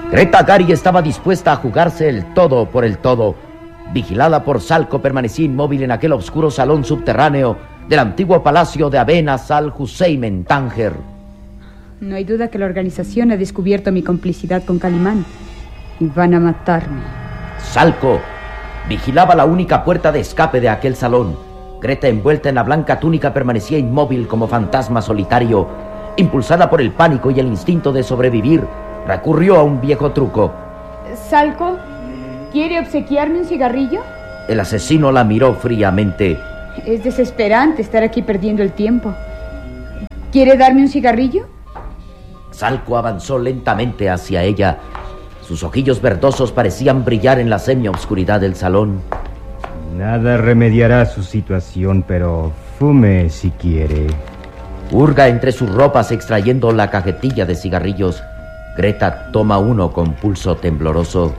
Greta Gary estaba dispuesta a jugarse el todo por el todo. Vigilada por Salco, permanecía inmóvil en aquel oscuro salón subterráneo del antiguo palacio de Abenas al-Hussein en Tánger. No hay duda que la organización ha descubierto mi complicidad con Calimán y van a matarme. Salco vigilaba la única puerta de escape de aquel salón. Greta, envuelta en la blanca túnica, permanecía inmóvil como fantasma solitario. Impulsada por el pánico y el instinto de sobrevivir, recurrió a un viejo truco. ¿Salco? ¿Quiere obsequiarme un cigarrillo? El asesino la miró fríamente. Es desesperante estar aquí perdiendo el tiempo. ¿Quiere darme un cigarrillo? Salco avanzó lentamente hacia ella. Sus ojillos verdosos parecían brillar en la semioscuridad del salón. Nada remediará su situación, pero fume si quiere. Hurga entre sus ropas extrayendo la cajetilla de cigarrillos. Greta toma uno con pulso tembloroso.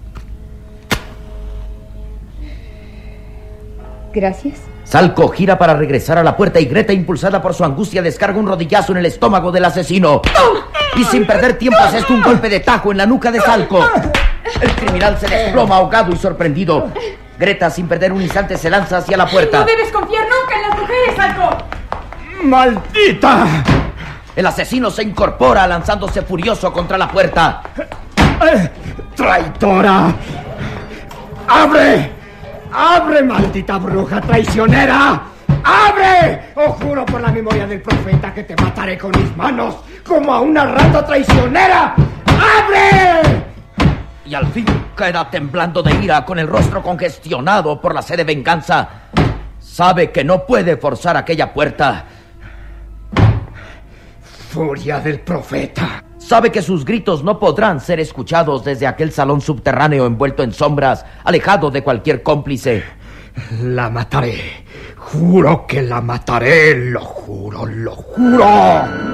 Gracias. Salco gira para regresar a la puerta y Greta, impulsada por su angustia, descarga un rodillazo en el estómago del asesino. Y sin perder tiempo asesta un golpe de tajo en la nuca de Salco. El criminal se desploma ahogado y sorprendido. Greta, sin perder un instante, se lanza hacia la puerta. No debes confiar nunca en las mujeres, Salco. ¡Maldita! El asesino se incorpora lanzándose furioso contra la puerta. ¡Traidora! ¡Abre! ¡Abre, maldita bruja traicionera! ¡Abre! Os juro por la memoria del profeta que te mataré con mis manos como a una rata traicionera. ¡Abre! Y al fin queda temblando de ira, con el rostro congestionado por la sed de venganza. Sabe que no puede forzar aquella puerta. Furia del profeta. Sabe que sus gritos no podrán ser escuchados desde aquel salón subterráneo envuelto en sombras, alejado de cualquier cómplice. La mataré. Juro que la mataré. Lo juro, lo juro.